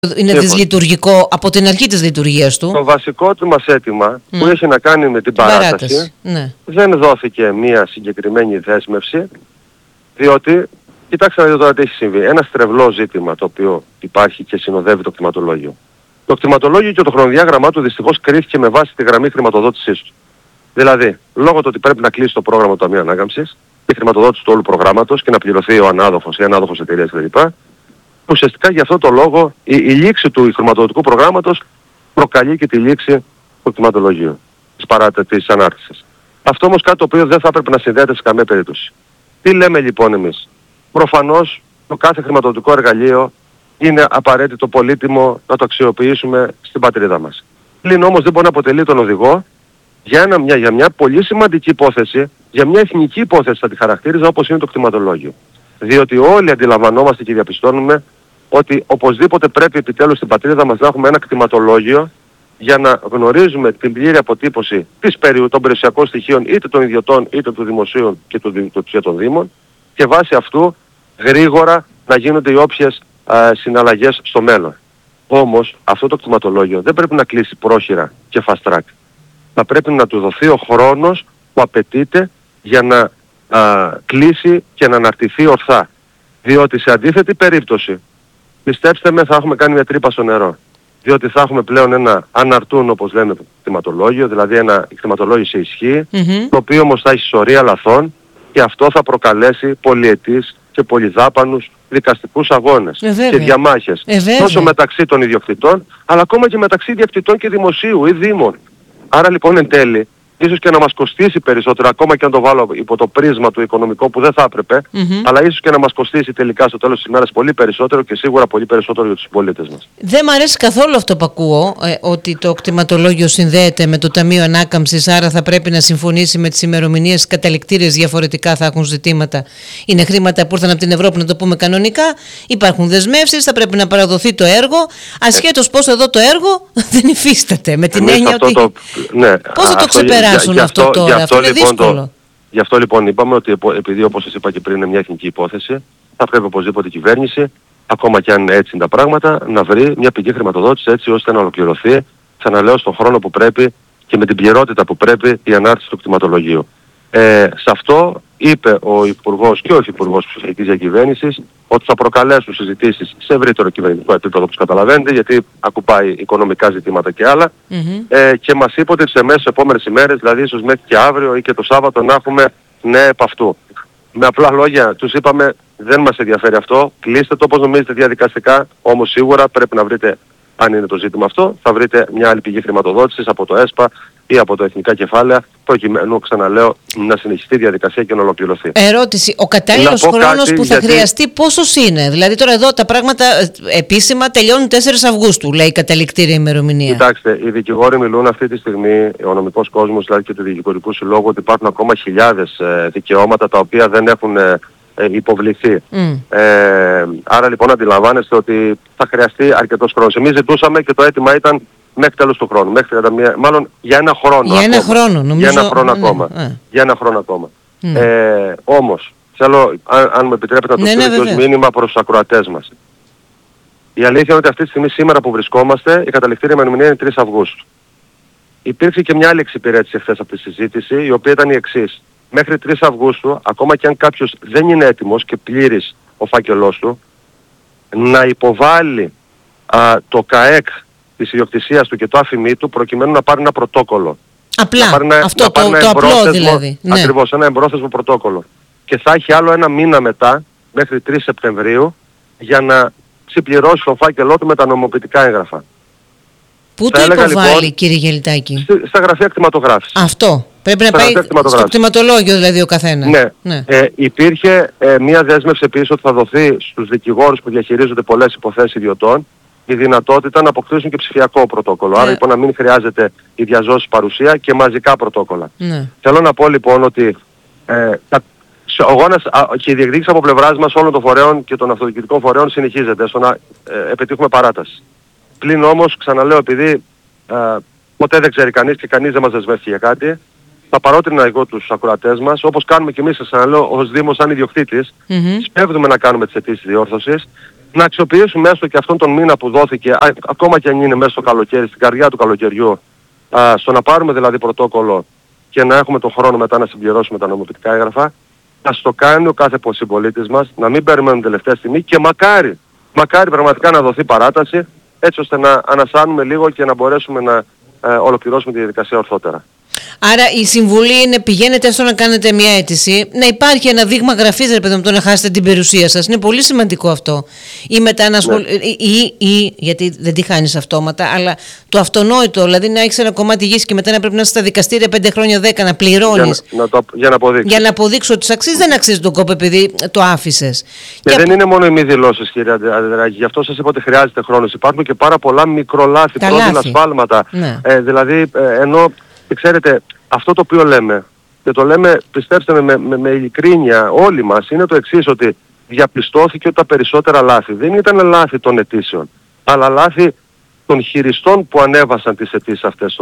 είναι δυσλειτουργικό από την αρχή της λειτουργίας του. Το βασικό του μας αίτημα που έχει να κάνει με την παράταση δεν δόθηκε μία συγκεκριμένη δέσμευση, διότι κοιτάξτε να δείτε τώρα τι έχει συμβεί. Ένα στρεβλό ζήτημα το οποίο υπάρχει και συνοδεύει το κτηματολόγιο. Το κτηματολόγιο και το χρονοδιάγραμμά του δυστυχώς κρίθηκε με βάση τη γραμμή χρηματοδότησής του. Δηλαδή, λόγω του ότι πρέπει να κλείσει το πρόγραμμα του Ταμείου Ανάκαμψης, τη χρηματοδότηση του όλου προγράμματος και να πληρωθεί ο ανάδοχος ή ανάδοχος εταιρείας κλπ. Ουσιαστικά για αυτό το λόγο η λήξη του χρηματοδοτικού προγράμματος προκαλεί και τη λήξη του κτηματολογίου, της ανάρτησης. Αυτό όμως κάτι το οποίο δεν θα έπρεπε να συνδέεται σε καμία περίπτωση. Τι λέμε λοιπόν εμείς? Προφανώς το κάθε χρηματοδοτικό εργαλείο είναι απαραίτητο, πολύτιμο να το αξιοποιήσουμε στην πατρίδα μας. Πλην όμως δεν μπορεί να αποτελεί τον οδηγό για μια πολύ σημαντική υπόθεση, για μια εθνική υπόθεση θα τη χαρακτήριζα, όπως είναι το κτηματολόγιο. Διότι όλοι αντιλαμβανόμαστε και διαπιστώνουμε ότι οπωσδήποτε πρέπει επιτέλους στην πατρίδα μας να έχουμε ένα κτηματολόγιο για να γνωρίζουμε την πλήρη αποτύπωση των περιουσιακών στοιχείων είτε των ιδιωτών είτε του δημοσίου και των δήμων, και βάσει αυτού γρήγορα να γίνονται οι όποιες συναλλαγές στο μέλλον. Όμως αυτό το κτηματολόγιο δεν πρέπει να κλείσει πρόχειρα και fast track. Θα πρέπει να του δοθεί ο χρόνος που απαιτείται για να κλείσει και να αναρτηθεί ορθά. Διότι σε αντίθετη περίπτωση, πιστέψτε με, θα έχουμε κάνει μια τρύπα στο νερό. Διότι θα έχουμε πλέον ένα αναρτούν, όπως λέμε, κτηματολόγιο, δηλαδή ένα κτηματολόγιο σε ισχύ, το οποίο όμως θα έχει σωρία λαθών και αυτό θα προκαλέσει πολυετής και πολυδάπανους δικαστικούς αγώνες και διαμάχες. Τόσο μεταξύ των ιδιοκτητών, αλλά ακόμα και μεταξύ ιδιοκτητών και δημοσίου ή δήμων. Άρα λοιπόν εν τέλει, ίσως και να μας κοστίσει περισσότερο, ακόμα και αν το βάλω υπό το πρίσμα του οικονομικού που δεν θα έπρεπε, αλλά ίσως και να μας κοστίσει τελικά στο τέλος της ημέρας πολύ περισσότερο και σίγουρα πολύ περισσότερο για τους συμπολίτες μας. Δεν μ' αρέσει καθόλου αυτό που ακούω, ότι το κτηματολόγιο συνδέεται με το Ταμείο Ανάκαμψης, άρα θα πρέπει να συμφωνήσει με τις ημερομηνίες καταληκτήριες, διαφορετικά θα έχουν ζητήματα. Είναι χρήματα που ήρθαν από την Ευρώπη, να το πούμε κανονικά, υπάρχουν δεσμεύσεις, θα πρέπει να παραδοθεί το έργο, ασχέτως πώς εδώ το έργο δεν υφίσταται, με την έννοια ότι πώς θα το ξεπεράσουν αυτό τώρα, αυτό είναι δύσκολο. Γι' αυτό λοιπόν είπαμε ότι επειδή όπως σας είπα και πριν είναι μια εθνική υπόθεση, θα πρέπει οπωσδήποτε η κυβέρνηση, ακόμα και αν έτσι είναι τα πράγματα, να βρει μια πηγή χρηματοδότηση έτσι ώστε να ολοκληρωθεί, ξαναλέω, στον χρόνο που πρέπει και με την πληρότητα που πρέπει η ανάρτηση του κτηματολογίου. Σε αυτό είπε ο Υπουργός και ο Υφυπουργός Ψηφιακής Διακυβέρνησης ότι θα προκαλέσουν συζητήσεις σε ευρύτερο κυβερνητικό επίπεδο, όπως καταλαβαίνετε, γιατί ακουπάει οικονομικά ζητήματα και άλλα, και μας είπε ότι σε μέσες επόμενες ημέρες, δηλαδή ίσως μέχρι και αύριο ή και το Σάββατο, να έχουμε νέα επ' αυτού. Με απλά λόγια τους είπαμε δεν μας ενδιαφέρει αυτό, κλείστε το όπως νομίζετε διαδικαστικά, όμως σίγουρα πρέπει να βρείτε, αν είναι το ζήτημα αυτό, θα βρείτε μια άλλη πηγή χρηματοδότησης από το ΕΣΠΑ ή από τα εθνικά κεφάλαια, προκειμένου, ξαναλέω, να συνεχιστεί η διαδικασία και να ολοκληρωθεί. Ερώτηση. Ο κατάλληλος χρόνος που θα χρειαστεί πόσος είναι? Δηλαδή τώρα εδώ τα πράγματα επίσημα τελειώνουν 4 Αυγούστου, λέει η καταληκτήρια ημερομηνία. Κοιτάξτε, οι δικηγόροι μιλούν αυτή τη στιγμή, ο νομικός κόσμος δηλαδή και του Δικηγορικού Συλλόγου, ότι υπάρχουν ακόμα χιλιάδες δικαιώματα τα οποία δεν έχουν υποβληθεί. Άρα λοιπόν αντιλαμβάνεστε ότι θα χρειαστεί αρκετός χρόνος. Εμείς ζητούσαμε και το αίτημα ήταν μέχρι τέλος του χρόνου, μέχρι 31, μάλλον για ένα χρόνο. Για ένα χρόνο, νομίζω. Για ένα χρόνο ακόμα. Για ένα χρόνο ακόμα. Όμως, θέλω, αν μου επιτρέπετε, να το στείλω ως μήνυμα προς τους ακροατές μας. Η αλήθεια είναι ότι αυτή τη στιγμή, σήμερα που βρισκόμαστε, η καταληκτήρια ημερομηνία είναι 3 Αυγούστου. Υπήρξε και μια άλλη εξυπηρέτηση εχθές από τη συζήτηση, η οποία ήταν η εξής. Μέχρι 3 Αυγούστου, ακόμα και αν κάποιος δεν είναι έτοιμος και πλήρης ο φάκελός του, να υποβάλει το ΚΑΕΚ της ιδιοκτησίας του και το άφημί του προκειμένου να πάρει ένα πρωτόκολλο. Απλά, αυτό το απλό δηλαδή. Ακριβώς, ένα εμπρόθεσμο πρωτόκολλο. Και θα έχει άλλο ένα μήνα μετά, μέχρι 3 Σεπτεμβρίου, για να συμπληρώσει το φάκελό του με τα νομοποιητικά έγγραφα. Πού το υποβάλλει, λοιπόν, κύριε Γελιτάκη? Στα γραφεία κτηματογράφησης. Αυτό. Πρέπει να πάει στο κτηματολόγιο δηλαδή ο καθένας. Ναι. Υπήρχε μια δέσμευση επίσης ότι θα δοθεί στους δικηγόρους που διαχειρίζονται πολλές υποθέσεις ιδιωτών η δυνατότητα να αποκτήσουν και ψηφιακό πρωτόκολλο. Άρα λοιπόν να μην χρειάζεται η διαζώση παρουσία και μαζικά πρωτόκολλα. Θέλω να πω λοιπόν ότι ο αγώνας και η διεκδίκηση από πλευράς μας όλων των φορέων και των αυτοδιοικητικών φορέων συνεχίζεται στο να επιτύχουμε παράταση. Πλην όμως, ξαναλέω, επειδή ποτέ δεν ξέρει κανείς και κανείς δεν μας δεσμεύει για κάτι, θα παρότρινα εγώ τους ακροατές μας, όπως κάνουμε και εμείς, ξαναλέω, ως Δήμος σαν ιδιοκτήτης, σπέβδουμε να κάνουμε τις αιτήσεις διόρθωσης, να αξιοποιήσουμε έστω και αυτόν τον μήνα που δόθηκε, ακόμα και αν είναι μέσα στο καλοκαίρι, στην καρδιά του καλοκαιριού, στο να πάρουμε δηλαδή πρωτόκολλο και να έχουμε τον χρόνο μετά να συμπληρώσουμε τα νομοθετικά έγγραφα, να το κάνει ο κάθε συμπολίτης μας, να μην περιμένουν τελευταία στιγμή και μακάρι πραγματικά να δοθεί παράταση, έτσι ώστε να ανασάνουμε λίγο και να μπορέσουμε να ολοκληρώσουμε τη διαδικασία ορθότερα. Άρα η συμβουλή είναι πηγαίνετε έστω να κάνετε μια αίτηση, να υπάρχει ένα δείγμα γραφής, ρε παιδί μου, το να χάσετε την περιουσία σας. Είναι πολύ σημαντικό αυτό. Ή μετά να ή γιατί δεν τη χάνεις αυτόματα, αλλά το αυτονόητο, δηλαδή να έχεις ένα κομμάτι γης και μετά να πρέπει να είσαι στα δικαστήρια 5 χρόνια 10 να πληρώνεις. Για να αποδείξω ότι αξίζει, δεν αξίζει τον κόπο επειδή το άφησες. Και δεν είναι μόνο οι μη δηλώσεις, κύριε Αντιδράκη. Γι' αυτό σας είπα ότι χρειάζεται χρόνος. Υπάρχουν και πάρα πολλά μικρολάθη, πρόδειλα σφάλματα. Δηλαδή, ενώ. Και ξέρετε, αυτό το οποίο λέμε, και το λέμε, πιστέψτε με ειλικρίνεια όλοι μας, είναι το εξής, ότι διαπιστώθηκε ότι τα περισσότερα λάθη δεν ήταν λάθη των αιτήσεων, αλλά λάθη των χειριστών που ανέβασαν τις αιτήσεις αυτές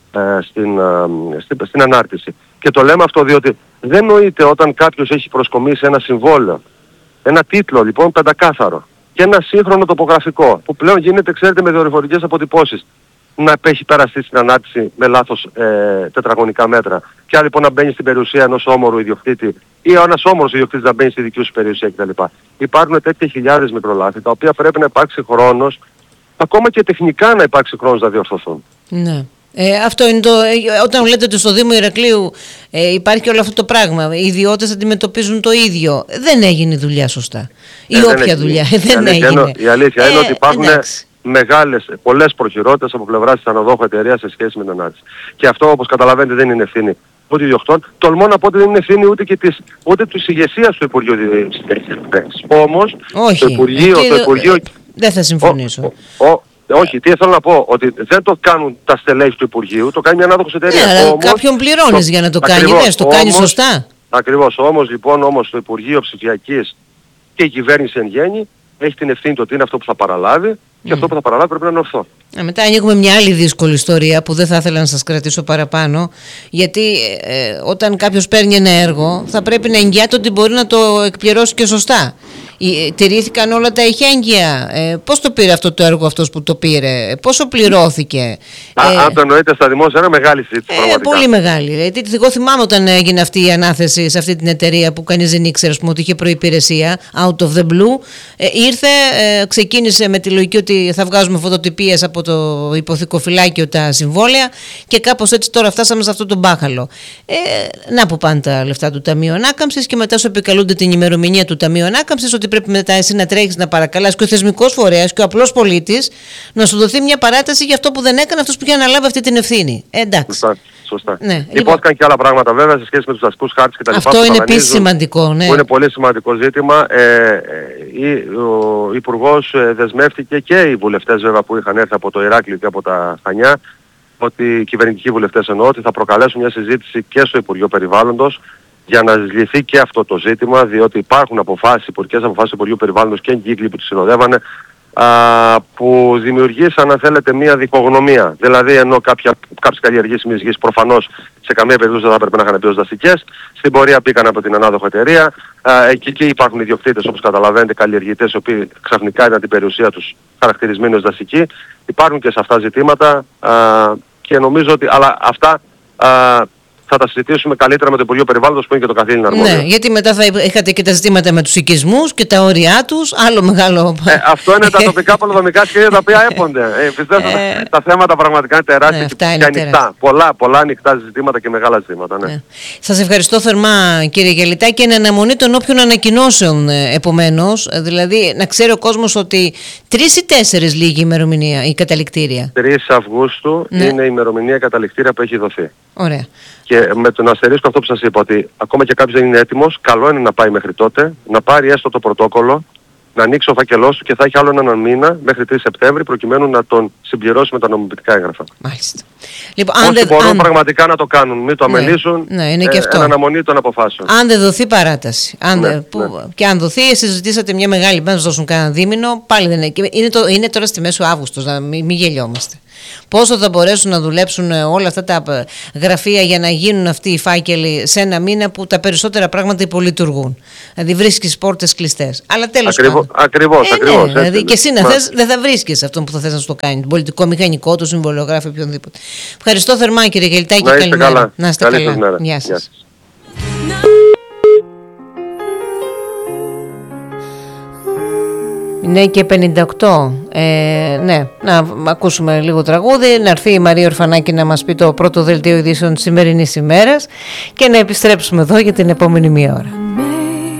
στην ανάρτηση. Και το λέμε αυτό διότι δεν νοείται όταν κάποιος έχει προσκομίσει ένα συμβόλαιο, ένα τίτλο λοιπόν πεντακάθαρο και ένα σύγχρονο τοπογραφικό, που πλέον γίνεται, ξέρετε, με δορυφορικές αποτυπώσεις, να έχει περαστεί στην ανάρτηση με λάθος τετραγωνικά μέτρα. Και άρα λοιπόν να μπαίνει στην περιουσία ενός όμορου ιδιοκτήτη ή ένας όμορος ιδιοκτήτης να μπαίνει στη δική σου περιουσία κτλ. Υπάρχουν τέτοια χιλιάδες μικρολάθη, τα οποία πρέπει να υπάρξει χρόνος, ακόμα και τεχνικά να υπάρξει χρόνος να διορθωθούν. Ναι. Αυτό είναι όταν λέτε ότι στο Δήμο Ηρακλείου υπάρχει όλο αυτό το πράγμα, οι ιδιώτες αντιμετωπίζουν το ίδιο. Δεν έγινε η δουλειά σωστά. Ή όποια δουλειά. Δεν έγινε. Η αλήθεια είναι ότι υπάρχουν πολλές προχειρότητες από πλευράς της αναδόχου εταιρείας σε σχέση με την ανάρτηση. Και αυτό, όπως καταλαβαίνετε, δεν είναι ευθύνη ούτε ιδιοκτών. Τολμώ να πω ότι δεν είναι ευθύνη ούτε της ηγεσίας του Υπουργείου Διευθύνσης. Όμως, το Υπουργείο... Δεν θα συμφωνήσω. Όχι, τι θέλω να πω, ότι δεν το κάνουν τα στελέχη του Υπουργείου, το κάνει μια ανάδοχος εταιρεία. Ναι, αλλά κάποιον πληρώνεις για να το κάνει, δεν το κάνει σωστά. Ακριβώς, όμως το Υπουργείο Ψηφιακής και η κυβέρνηση εν γέννη έχει την ευθύνη του ότι είναι αυτό που θα παραλάβει και αυτό που θα παραλάβει πρέπει να είναι ορθό. Μετά ανοίγουμε μια άλλη δύσκολη ιστορία που δεν θα ήθελα να σας κρατήσω παραπάνω, γιατί όταν κάποιος παίρνει ένα έργο θα πρέπει να εγγυάται ότι μπορεί να το εκπληρώσει και σωστά. Τηρήθηκαν όλα τα εχέγγυα. Πώς το πήρε αυτό το έργο αυτός που το πήρε, πόσο πληρώθηκε. Αν το εννοείτε στα δημόσια, είναι μεγάλη συζήτηση πραγματικά. Πολύ μεγάλη. Γιατί εγώ θυμάμαι όταν έγινε αυτή η ανάθεση σε αυτή την εταιρεία που κανείς δεν ήξερε, ότι είχε προϋπηρεσία, out of the blue. Ήρθε, ξεκίνησε με τη λογική ότι θα βγάζουμε φωτοτυπίες από το υποθηκοφυλάκιο τα συμβόλαια και κάπως έτσι τώρα φτάσαμε σε αυτό το μπάχαλο. Να που πάνε τα λεφτά του Ταμείου Ανάκαμψης και μετά σου επικαλούνται την ημερομηνία του Ταμείου Ανάκαμψης ότι πρέπει μετά εσύ να τρέχεις να παρακαλάς και ο θεσμικός φορέας και ο απλός πολίτης να σου δοθεί μια παράταση για αυτό που δεν έκανε αυτός που είχε αναλάβει αυτή την ευθύνη. Εντάξει. Σωστά. Ναι, υπόθηκαν και άλλα πράγματα βέβαια σε σχέση με τους δασικούς χάρτες και τα λοιπά. Αυτό είναι επίσης σημαντικό. Ναι. Που είναι πολύ σημαντικό ζήτημα. Ο Υπουργός δεσμεύτηκε και οι βουλευτές βέβαια που είχαν έρθει από το Ηράκλειο και από τα Χανιά, ότι οι κυβερνητικοί βουλευτές εννοώ, ότι θα προκαλέσουν μια συζήτηση και στο Υπουργείο Περιβάλλοντος για να λυθεί και αυτό το ζήτημα, διότι υπάρχουν υπουργικές αποφάσεις του Υπουργείου Περιβάλλοντος και εγκύκλοι που τις συνοδεύανε, που δημιουργήσαν, αν θέλετε, μια διχογνωμία. Δηλαδή, ενώ κάποιες καλλιεργήσιμες γης προφανώς σε καμία περίπτωση δεν θα έπρεπε να είχαν μπει ως δασικές, στην πορεία πήγαν από την ανάδοχο εταιρεία, και εκεί υπάρχουν ιδιοκτήτες, όπως καταλαβαίνετε, καλλιεργητές, οι οποίοι ξαφνικά ήταν την περιουσία τους χαρακτηρισμένοι ως δασικοί. Υπάρχουν και σε αυτά ζητήματα, και νομίζω ότι, αλλά αυτά θα τα συζητήσουμε καλύτερα με το Υπουργείο Περιβάλλοντος που είναι και το καθήλυνα αρμόδιο. Ναι, γιατί μετά θα είχατε και τα ζητήματα με τους οικισμούς και τα όρια τους, άλλο μεγάλο... Αυτό είναι τα τοπικά πολυδομικά σχέδια τα οποία έπονται. Πιστεύετε, τα θέματα πραγματικά είναι τεράστια και ανοιχτά. Πολλά ανοιχτά ζητήματα και μεγάλα ζητήματα. Ναι. Σας ευχαριστώ θερμά, κύριε Γελητά, και εν αναμονή των όποιων ανακοινώσεων επομένως, δηλαδή να ξέρει ο κόσμος ότι 3 ή 4 λίγη ημερομηνία η καταληκτήρια. 3 Αυγούστου είναι η ημερομηνία καταληκτήρια που έχει δοθεί. Ωραία. Και με τον αστερίσκο αυτό που σας είπα, ότι ακόμα και κάποιος δεν είναι έτοιμος, καλό είναι να πάει μέχρι τότε, να πάρει έστω το πρωτόκολλο, να ανοίξει ο φάκελός του και θα έχει άλλο έναν μήνα μέχρι 3 Σεπτέμβρη προκειμένου να τον συμπληρώσει με τα νομοθετικά έγγραφα. Μάλιστα. Λοιπόν, όσοι μπορούν πραγματικά να το κάνουν, μην το αμελήσουν, είναι και αυτό. Εν αναμονή των αποφάσεων. Αν δεν δοθεί παράταση. Και αν δοθεί, συζητήσατε μια μεγάλη, να δώσουν κανένα δίμηνο, πάλι δεν είναι. Είναι τώρα στη μέση Αύγουστος, να μην γελιόμαστε. Πόσο θα μπορέσουν να δουλέψουν όλα αυτά τα γραφεία για να γίνουν αυτοί οι φάκελοι σε ένα μήνα που τα περισσότερα πράγματα υπολειτουργούν. Δηλαδή βρίσκεις πόρτες κλειστές. Αλλά τέλος πάντων. Ακριβώς. Ναι, δηλαδή και εσύ να θες, δεν θα βρίσκεις αυτόν που θα θες να σου το κάνει. Τον πολιτικό μηχανικό, τον συμβολογράφο, οποιονδήποτε. Ευχαριστώ θερμά, κύριε Γελτάκη. Καλημέρα. Να είστε καλά. Γεια σας. Ναι, και 58. Ναι, να ακούσουμε λίγο τραγούδι, να έρθει η Μαρία Ορφανάκη να μας πει το πρώτο δελτίο ειδήσεων της σημερινής ημέρας και να επιστρέψουμε εδώ για την επόμενη μία ώρα.